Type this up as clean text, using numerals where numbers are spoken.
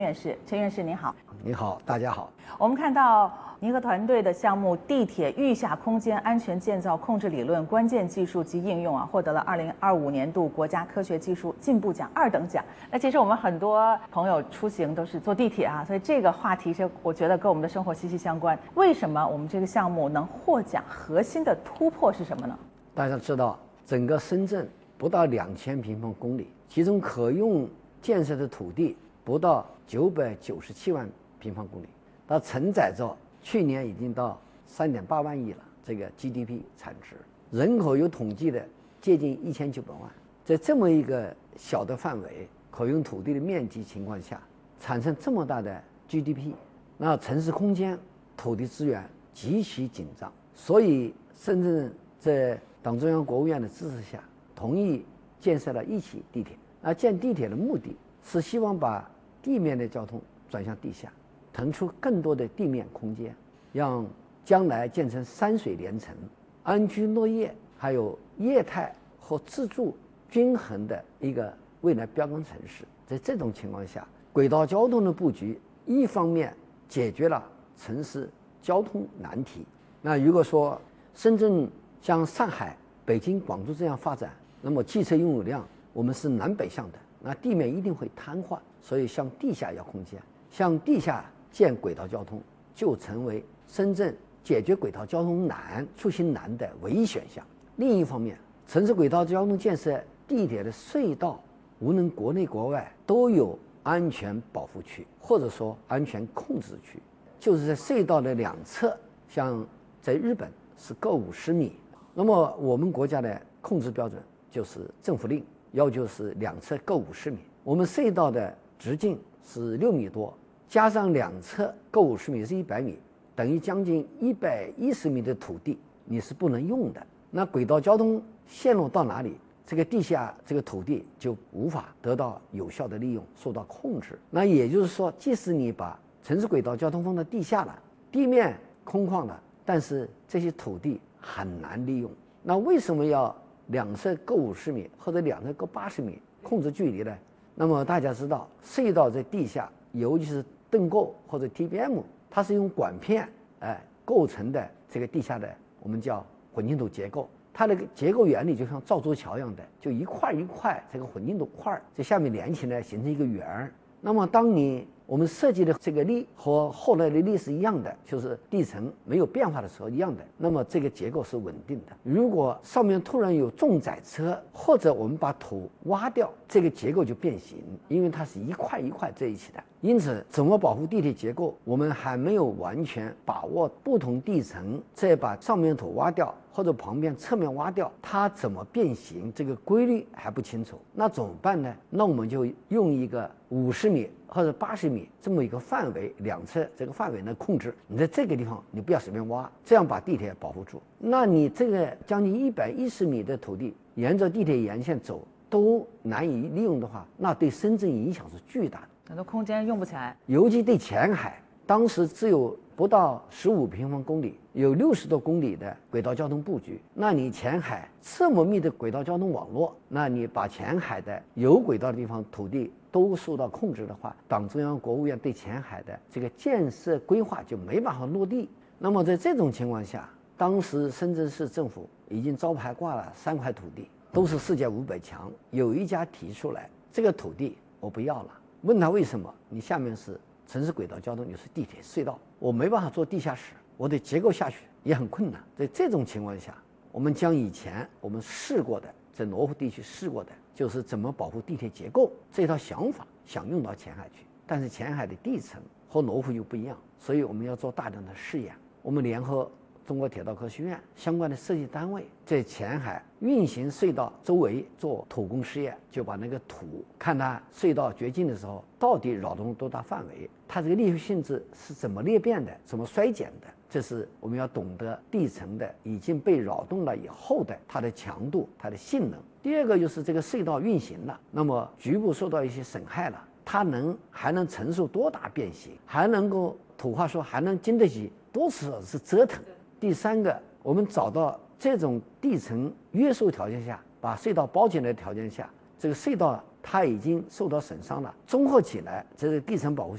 院士，陈院士您好。 你好，大家好。 我们看到您和团队的项目地铁域下空间安全建造控制理论关键技术及应用获得了2025年度国家科学技术进步奖2等奖。那其实我们很多朋友出行都是坐地铁所以这个话题是我觉得跟我们的生活息息相关。为什么我们这个项目能获奖？核心的突破是什么呢？ 大家知道，整个深圳不到2000平方公里，其中可用建设的土地不到997万平方公里，它承载着去年已经到3.8万亿了这个 GDP 产值，人口有统计的接近1900万，在这么一个小的范围可用土地的面积情况下，产生这么大的 GDP， 那城市空间土地资源极其紧张，所以深圳在党中央国务院的支持下，同意建设了一期地铁。那建地铁的目的是希望把地面的交通转向地下，腾出更多的地面空间，让将来建成山水连城、安居乐业，还有业态和自住均衡的一个未来标杆城市。在这种情况下，轨道交通的布局一方面解决了城市交通难题。那如果说深圳像上海、北京、广州这样发展，那么汽车拥有量我们是南北向的，那地面一定会瘫痪，所以向地下要空间，向地下建轨道交通就成为深圳解决轨道交通难、出行难的唯一选项。另一方面，城市轨道交通建设地铁的隧道，无论国内国外都有安全保护区，或者说安全控制区，就是在隧道的两侧，像在日本是各50米，那么我们国家的控制标准就是政府令，要求是两侧各50米。我们隧道的直径是6米多，加上两侧各50米是100米，等于将近110米的土地你是不能用的。那轨道交通线路到哪里，这个地下这个土地就无法得到有效的利用，受到控制。那也就是说，即使你把城市轨道交通放到地下了，地面空旷了，但是这些土地很难利用。那为什么要两侧各50米或者两侧各80米控制距离呢？那么大家知道，隧道在地下，尤其是盾构或者 TBM， 它是用管片构成的这个地下的我们叫混凝土结构。它的结构原理就像造珠桥一样的，就一块一块这个混凝土块在下面连起来形成一个圆。那么当我们设计的这个力和后来的力是一样的，就是地层没有变化的时候一样的，那么这个结构是稳定的。如果上面突然有重载车，或者我们把土挖掉，这个结构就变形，因为它是一块一块在一起的。因此怎么保护地铁结构，我们还没有完全把握不同地层再把上面土挖掉或者旁边侧面挖掉，它怎么变形，这个规律还不清楚。那怎么办呢？那我们就用一个50米或者80米这么一个范围，两侧这个范围来控制。你在这个地方你不要随便挖，这样把地铁保护住。那你这个将近110米的土地沿着地铁沿线走都难以利用的话，那对深圳影响是巨大的， 很多空间用不起来。 尤其对前海，当时只有不到15平方公里，有60多公里的轨道交通布局。那你前海这么密的轨道交通网络，那你把前海的有轨道的地方土地都受到控制的话，党中央国务院对前海的这个建设规划就没办法落地。那么在这种情况下，当时深圳市政府已经招牌挂了3块土地，都是世界500强。有一家提出来，这个土地我不要了，问他为什么？你下面是城市轨道交通，你是地铁隧道，我没办法做地下室，我的结构下去也很困难。在这种情况下，我们将以前我们试过的，在罗湖地区试过的，就是怎么保护地铁结构这套想法想用到前海去。但是前海的地层和罗湖又不一样，所以我们要做大量的试验。我们联合中国铁道科学院相关的设计单位，在前海运行隧道周围做土工试验，就把那个土看它隧道掘进的时候到底扰动多大范围，它这个裂性质是怎么裂变的，怎么衰减的。这是我们要懂得地层的已经被扰动了以后的它的强度、它的性能。第二个就是这个隧道运行了，那么局部受到一些损害了，它还能承受多大变形，还能够土话说还能经得起多少次折腾。第三个，我们找到这种地层约束条件下，把隧道包起来的条件下，这个隧道它已经受到损伤了。综合起来，这个地层保护